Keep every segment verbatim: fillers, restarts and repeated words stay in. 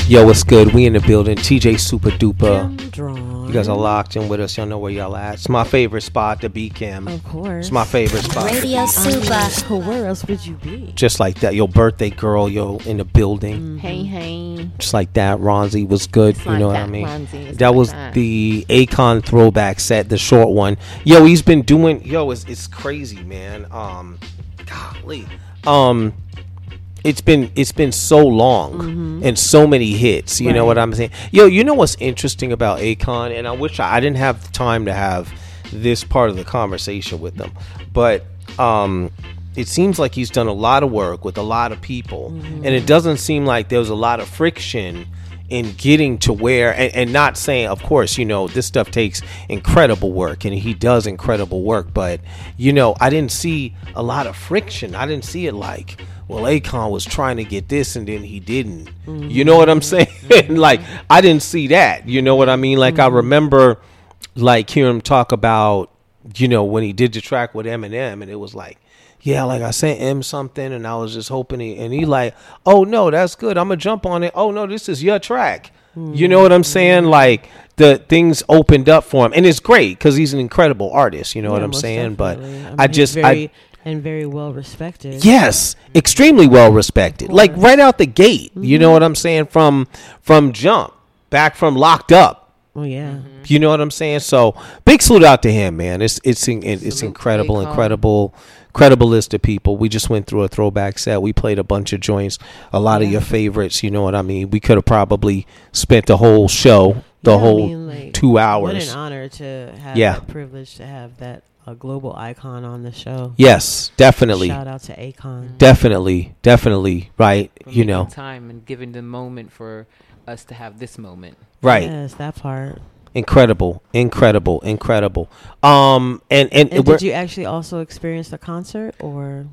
Yo, what's good? We in the building. T J Super Duper. Drawn. You guys are locked in with us. Y'all know where y'all at. It's my favorite spot, the B Cam. Of course. It's my favorite spot. Radio Super. Um, where else would you be? Just like that. Yo, birthday girl, yo, in the building. Mm-hmm. Hey, hey. Just like that. Ronzi was good. It's you like know that, what I mean? Ronzi. It's That like was that. the Akon throwback set, the short one. Yo, he's been doing. Yo, it's it's crazy, man. Um, golly. Um. It's been it's been so long Mm-hmm. and so many hits. You know Right. what I'm saying? Yo, you know what's interesting about Akon? And I wish I, I didn't have the time to have this part of the conversation with them. But um, it seems like he's done a lot of work with a lot of people. Mm-hmm. And it doesn't seem like there was a lot of friction in getting to where, and, and not saying, of course, you know, this stuff takes incredible work and he does incredible work. But, you know, I didn't see a lot of friction. I didn't see it like, well, Akon was trying to get this and then he didn't. Mm-hmm. You know what I'm saying? Like, I didn't see that. You know what I mean? Like, I remember, like, hearing him talk about, you know, when he did the track with Eminem, and it was like, yeah, like, I sent him something, and I was just hoping he, and he like, oh, no, that's good. I'm going to jump on it. Oh, no, this is your track. You know what I'm saying? Like, the things opened up for him. And it's great because he's an incredible artist. You know what Yeah, I'm most saying? But definitely. I, mean, I he's just, very, I, and very well respected. yes, extremely well respected. Like right out the gate, you know what I'm saying? From from jump, back from Locked Up. Oh yeah. You know what I'm saying? So big salute out to him, man. It's it's in- it's Salute to incredible, Akon. incredible, incredible list of people. We just went through a throwback set. We played a bunch of joints, a lot of Yeah. your favorites. You know what I mean? We could have probably spent the whole show, the Yeah, I whole mean, like, two What hours. an honor to have Yeah. that privilege to have that a global icon on the show. Yes, definitely. Shout out to Akon. Definitely, definitely, right? For You making know, time and giving the moment for us to have this moment. right? Yes, that part. Incredible, incredible, incredible. Um, and and, And we're, did you actually also experience the concert, or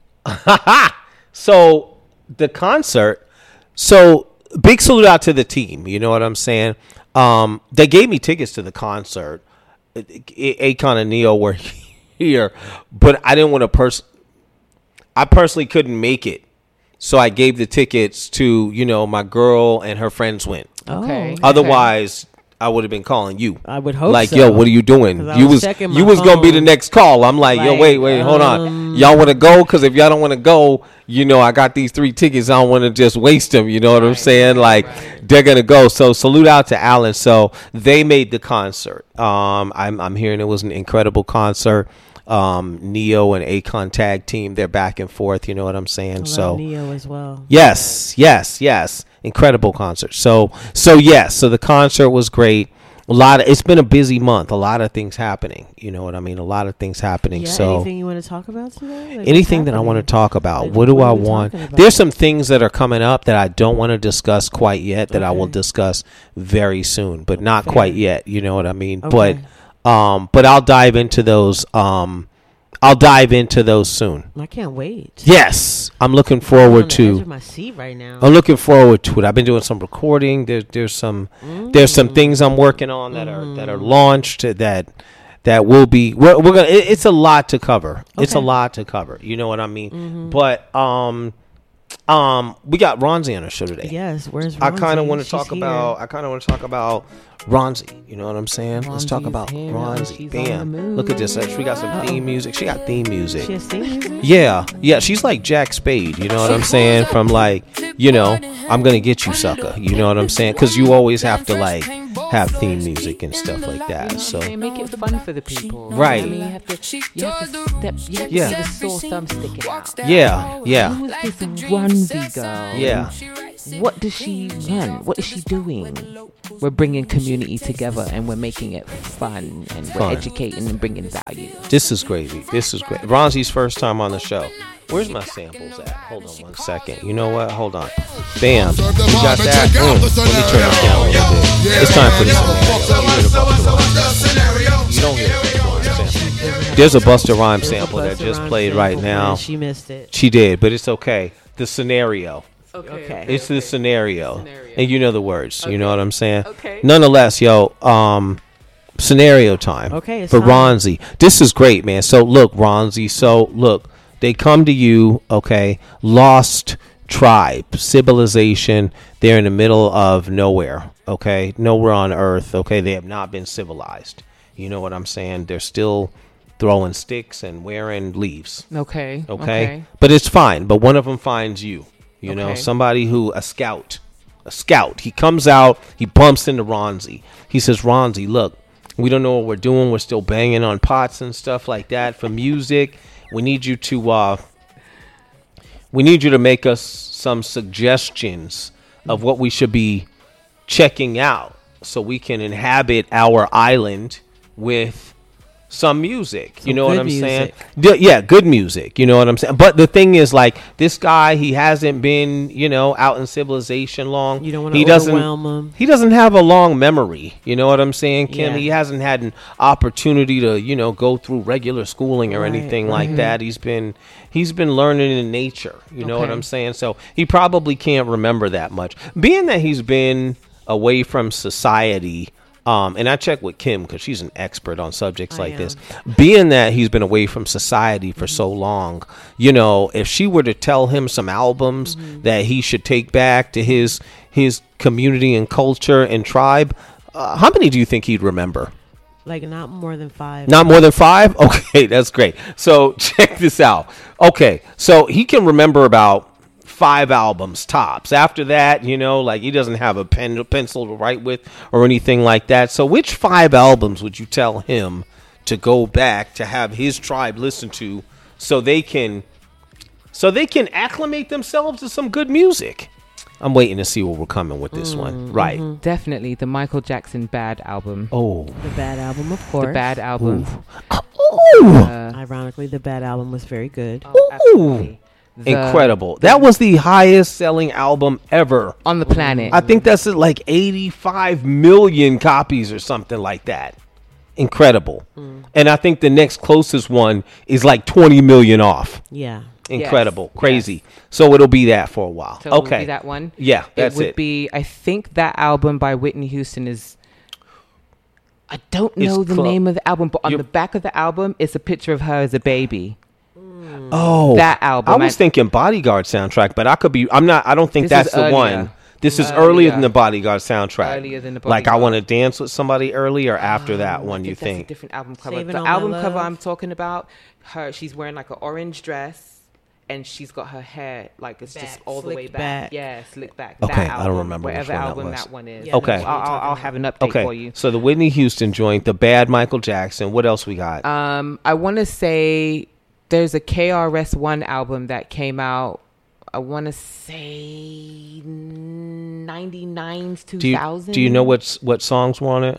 so the concert. So big salute out to the team. You know what I'm saying? Um, they gave me tickets to the concert. A- Akon and Neo were here, but I didn't want to pers. I personally couldn't make it, so I gave the tickets to, you know, my girl and her friends went. Okay. Oh, Otherwise, I would have been calling you. I would hope Like, so. yo, what are you doing? 'Cause I You was was checking you my was gonna be the phone. next call. I'm like, yo, Like, wait, wait, hold on. um, Y'all want to go? Because if y'all don't want to go, you know, I got these three tickets. I don't want to just waste them. You know what I'm Right, saying? right, Like, right. they're gonna go. So salute out to Alan. So they made the concert. Um, I'm I'm hearing it was an incredible concert. Um, Neo and Akon tag team. They're back and forth. You know what I'm saying? I love So. Neo as well. Yes, yes, yes. Incredible concert. So, so yes. So the concert was great. A lot of. It's been a busy month. A lot of things happening. You know what I mean? A lot of things happening. Yeah, so anything you want to talk about today? Like, what's anything that I want to happening? talk about. Like, What do what I are we want? talking about? There's some things that are coming up that I don't want to discuss quite yet. That I will Okay. discuss very soon, but not Fair. quite yet. You know what I mean? Okay. But, um, but I'll dive into those. Um, I'll dive into those soon. I can't wait. Yes, I'm looking I'm on forward the to. edge of my seat right now. I'm looking forward to it. I've been doing some recording. There's there's some there's some things I'm working on that are that are launched that that will be we're, we're gonna. It, it's a lot to cover. It's a Okay. lot to cover. You know what I mean? But um um we got Ronzi on our show today. Yes, where's I kind of Ronzi? want to She's talk here. about. I kind of want to talk about Ronzi. You know what I'm saying? Let's talk Ronzi's about here and Ronzi. she's Bam! on the Look at this. move. We got some Uh-oh. theme music. She got theme music. She has theme music? Yeah, yeah, she's like Jack Spade, you know what I'm saying? From like, you know, I'm gonna get you, sucker. You know what I'm saying? Because you always have to like have theme music and stuff like that. So They make it fun for the people. Right. I mean, you have to, you have to step, you have Yeah. to see the sore thumb sticking out. yeah, yeah, Who is this Ronzi girl? yeah. What does she want? What is she doing? We're bringing community together and we're making it fun and we're Fun. educating and bringing value. This is crazy. This is great. Ronzi's first time on the show. Where's my samples at? Hold on one second. You know what? Hold on. Bam. We got that. Mm. Let me turn this down a little bit. It's time for the scenario. You don't hear the Busta Rhymes sample. There's a Busta Rhymes sample that Busta just Rhymes played sample, right man. now. She missed it. She did, but it's okay. The scenario. Okay. It's the scenario. Scenario. And you know the words. You know what I'm saying? Okay. Nonetheless, yo, um, scenario time. Okay, it's For time. Ronzi. This is great, man. So look, Ronzi. So look, they come to you, okay, lost tribe, civilization. They're in the middle of nowhere, okay? Nowhere on earth, okay? They have not been civilized. You know what I'm saying? They're still throwing sticks and wearing leaves, Okay. okay? Okay. But it's fine. But one of them finds you, you know, Okay. somebody who, a scout, a scout. He comes out, he bumps into Ronzi. He says, Ronzi, look, we don't know what we're doing. We're still banging on pots and stuff like that for music. We need you to, uh, we need you to make us some suggestions of what we should be checking out so we can inhabit our island with some music. You Some know what good I'm saying? music. D- yeah, good music. You know what I'm saying? But the thing is, like, this guy, he hasn't been, you know, out in civilization long. You don't want He to doesn't. overwhelm them. He doesn't have a long memory. You know what I'm saying, Kim? Yeah. He hasn't had an opportunity to, you know, go through regular schooling or Right, anything like right. that. He's been he's been learning in nature. You know what Okay. I'm saying? So he probably can't remember that much. Being that he's been away from society. Um, and I checked with Kim because she's an expert on subjects I like am. this. Being that he's been away from society for so long, you know, if she were to tell him some albums that he should take back to his his community and culture and tribe, uh, how many do you think he'd remember? Like not more than five. Not more than five? Okay, that's great. So check this out. Okay, so he can remember about five albums tops. After that, you know, like he doesn't have a pen pencil to write with or anything like that. So which five albums would you tell him to go back to have his tribe listen to so they can so they can acclimate themselves to some good music? I'm waiting to see where we're coming with this one. Right. Definitely the Michael Jackson Bad album. Oh. The Bad album, of course. The Bad album. Ooh. Uh, Ironically, the Bad album was very good. oh, absolutely. The- Incredible. That was the highest selling album ever. on the planet. I think that's at like eighty-five million copies or something like that. Incredible. And I think the next closest one is like twenty million off. Yeah. Incredible. Yes. Crazy. So it'll be that for a while. So it would okay. be that one. Yeah, that's it would it. be. I think that album by Whitney Houston is. I don't know It's the clo- name of the album, but on You're- the back of the album, it's a picture of her as a baby. Oh, That album. I was I- thinking Bodyguard soundtrack, but I could be. I'm not. I don't think This that's is the earlier. one. This is Earlier. earlier than the Bodyguard soundtrack. Earlier than the Like I Bodyguard. want to dance with somebody early or after that one. I You think that's a think? different album cover. Saving the All My album cover Love. I'm talking about, her she's wearing like an orange dress, and she's got her hair like it's just Back, all the way slicked back. back. Yeah, slick back. Okay, that I don't album, remember which whatever one that album was. that one is. Yeah, Okay. that's what I'll, you're I'll, talking I'll about. have an update Okay. for you. So the Whitney Houston joint, the Bad Michael Jackson. What else we got? Um, I want to say there's a K R S One album that came out. I want to say ninety-nine's do you two thousand. do you know what's what songs were on it?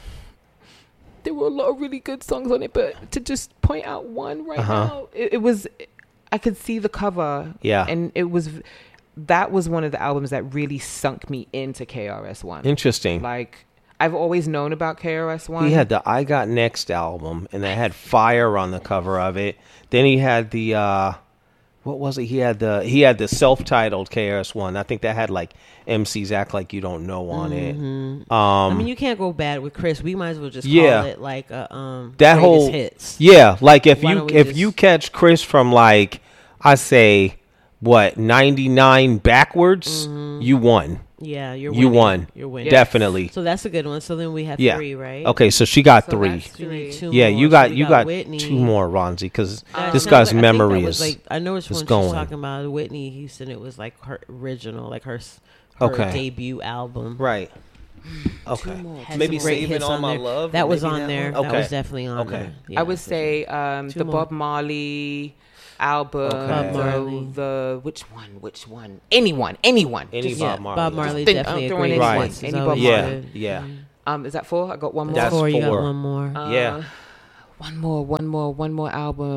There were a lot of really good songs on it, but to just point out one right Uh-huh. now, it, it was. I could see the cover. Yeah. and it was. That was one of the albums that really sunk me into K R S One. Interesting. Like I've always known about K R S One. He had the I Got Next album, and that had Fire on the cover of it. Then he had the uh, what was it? He had the he had the self-titled K R S One. I think that had like M C's Act Like You Don't Know on it. Um, I mean, you can't go bad with Chris. We might as well just Yeah. call it like a um that greatest whole hits. yeah, like if Why you don't we if just- you catch Chris from like I say what ninety-nine backwards, you won. Yeah, you're You winning. won. You're winning. Definitely. So that's a good one. So then we have Yeah. three, right? Okay, so she got So three. that's So we need three. two Yeah, more. you So got we you got Whitney. two more, Ronzi, because Uh, this No, guy's I think memory that was is like I know which is one going. she's talking about. Whitney Houston. It was like her original, like her, s- her Okay. debut album. right. Okay, Had maybe some great saving hits all on my there. love. That was maybe on that there. one? That Okay. was definitely on Okay. there. I Yeah, would for say um, Two the more. Bob Marley album. Okay. Bob the- Marley. The which one? Which one? Anyone? Anyone? Any Just- sure. Bob Yeah, Marley. Bob Just Marley think- definitely I'm a throwing great anyone. voice. Any He's Bob always Yeah, good. yeah. Um, is that four? I got one more. That's Four, you got four. one more. Uh, Yeah. One more, one more, one more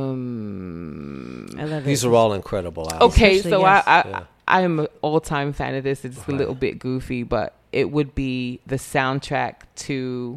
album. I love These it. are all incredible albums. Okay, Especially, so yes. I, I, Yeah. I am an all-time fan of this. It's a Right. little bit goofy, but it would be the soundtrack to.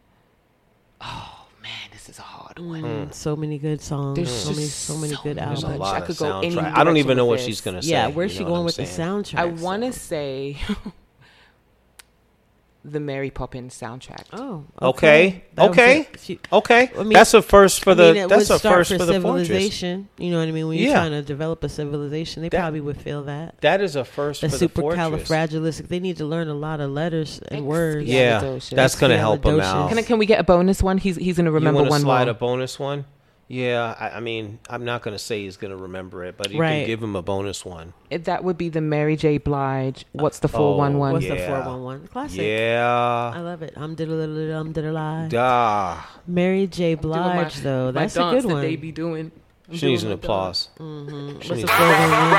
Oh man, this is a hard one. Mm, so many good songs. There's so many, just so many so good much. There's a albums. lot I of could go any soundtrack. I don't even direction know with what this. she's gonna say. Yeah, you where's know she what going I'm with the saying? soundtrack? I want to so? say. the Mary Poppins soundtrack. Oh, Okay. That was Okay. a- she- Okay, I mean- that's a first for I the. mean, it that's would a start first for for the fortress. civilization. You know what I mean? When you're Yeah. trying to develop a civilization, they That- probably would feel that. That is a first The for the fortress. supercalifragilistic. They need to learn a lot of letters and words. Yeah, Expialidocious. that's gonna help him Expialidocious. out. Can I, can we get a bonus one? He's he's gonna remember you wanna one slide more. a bonus one? Yeah, I, I mean, I'm not gonna say he's gonna remember it, but you Right. can give him a bonus one. It- that would be the Mary J. Blige. What's the Oh, four one one? What's Yeah. the four one one? Classic. I Yeah. love it. I'm diddle um diddle Duh. Mary J. doing my- Blige, though. That's my a dance good that one. they be doing. I'm She needs an doing my applause. Mm-hmm. She What's needs- the four one one?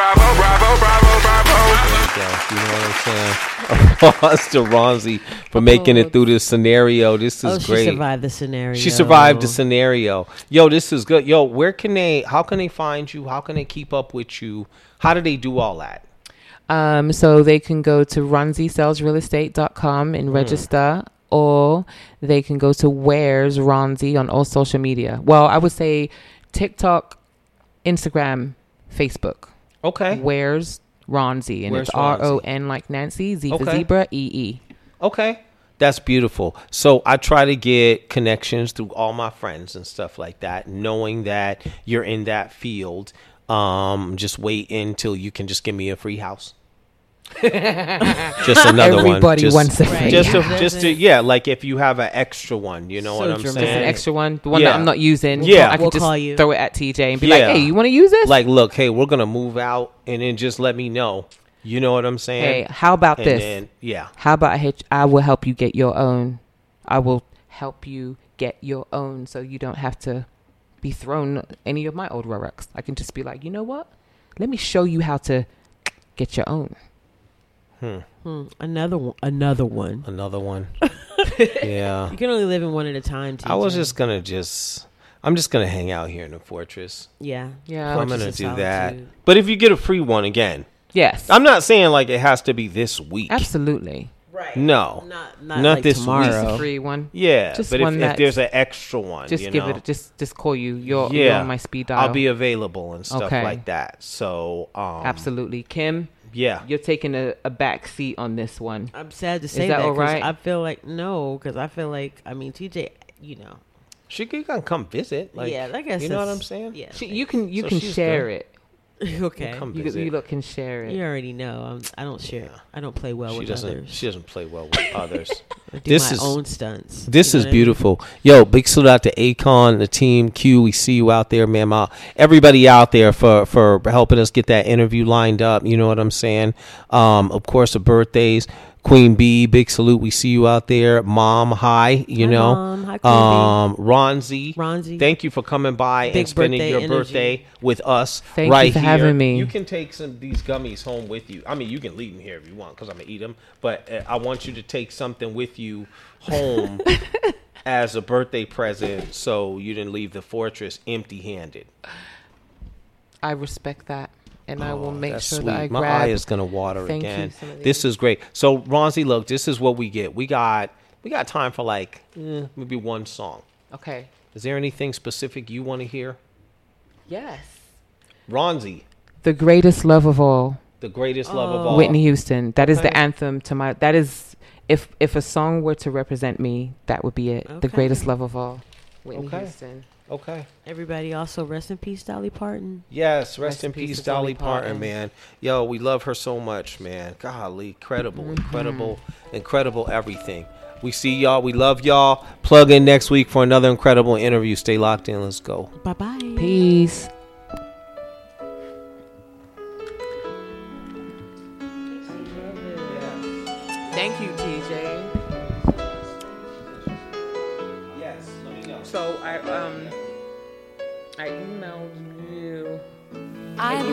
Yeah, you know what I'm saying? Applause to Ronzi for making it through this scenario. This is Oh, she great. survived the scenario. She survived the scenario. Yo, this is good. Yo, where can they? How can they find you? How can they keep up with you? How do they do all that? Um, so they can go to ronzi sells real estate dot com and register, or they can go to Where's Ronzi on all social media. Well, I would say TikTok, Instagram, Facebook. Okay. Where's Ronzi? And Where's it's R O N like Nancy, Z for Okay. zebra, E E. Okay. That's beautiful. So I try to get connections through all my friends and stuff like that, knowing that you're in that field. Um, just wait until you can just give me a free house. Just another one. Everybody Just, wants a Right. free. just to, Yeah. just to, yeah, like if you have an extra one, you know So what I'm dramatic. Just an saying? extra one, the one Yeah. that I'm not using. Yeah. I can We'll just call you. throw it at T J and be Yeah. like, "Hey, you want to use this? Like, look, hey, we're gonna move out, and then just let me know. You know what I'm saying? hey, how about and this? then yeah, How about I, hit, I will help you get your own. I will help you get your own, so you don't have to be thrown any of my old Rolex. I can just be like, you know what? Let me show you how to get your own. hmm. Hmm. Another one. Another one. Another one. Yeah. You can only live in one at a time. I was T J. just gonna just I'm just gonna hang out here in the fortress. Yeah. Yeah. I'm Fortress gonna of do that. Solitude. But if you get a free one again, Yes. I'm not saying like it has to be this week. Absolutely. Right. No. Not not, Not like this week. Just tomorrow. a free one. Yeah, Just but if, one if that's- there's an extra one, Just you give know, it. Just just call you. You're, Yeah. you're on my speed dial. I'll be available and stuff Okay. like that. So um, Absolutely, Kim. yeah. You're taking a, a back seat on this one. I'm sad to say that that, all 'cause right? I feel like no, because I feel like I mean T J, you know, She can come come visit. Like, yeah, I guess you know what that's- I'm saying? Yeah, She, you can you So can she's share good. it. okay. Come You, visit. you look can share it. You already know I'm, I don't share. Yeah. I don't play well she with doesn't. others. She doesn't play well with others. I do this my is- own stunts. This You know is what I mean? beautiful. Yo, big salute out to Akon, the team Q. We see you out there, man. My, everybody out there for, for helping us get that interview lined up. You know what I'm saying? Um, of course, the birthdays. Queen B, big salute. We see you out there. Mom, hi. You Hi, know. Mom. Hi, Queen um, Ronzi. B. Ronzi. Thank you for coming by Big and spending birthday your energy. birthday with us Thank you right for here. having me. You can take some of these gummies home with you. I mean, you can leave them here if you want because I'm gonna eat them. But uh, I want you to take something with you home as a birthday present, so you didn't leave the fortress empty-handed. I respect that, and I will Oh, make that's sure sweet. that I My grab. eye is gonna water Thank you, again. some of these. This is great. So, Ronzi, look, this is what we get. We got we got time for like eh, maybe one song. Okay. Is there anything specific you want to hear, Yes. Ronzi? The greatest love of all, The greatest love of Oh. all. Whitney Houston. That is the Okay. anthem to my. That is, if if a song were to represent me, that would be it. The Okay. greatest love of all, Whitney Okay. Houston. Okay. Everybody also rest in peace, Dolly Parton. Yes, rest, in peace, Dolly Parton, man. Yo, we love her so much, man. Golly, incredible, Mm-hmm. incredible, incredible everything. We see y'all. We love y'all. Plug in next week for another incredible interview. Stay locked in. Let's go. Bye bye. Peace. Thank you, T J. Yes, let me know. So I um I emailed you. I